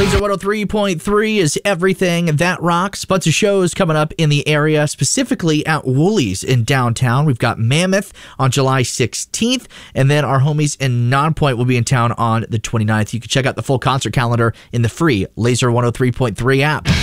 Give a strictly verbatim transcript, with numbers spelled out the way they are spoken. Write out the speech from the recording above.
Laser one oh three point three is everything that rocks. Bunch of shows coming up in the area, specifically at Woolies in downtown. We've got Mammoth on July sixteenth, and then our homies in Nonpoint will be in town on the twenty-ninth. You can check out the full concert calendar in the free Laser one oh three point three app.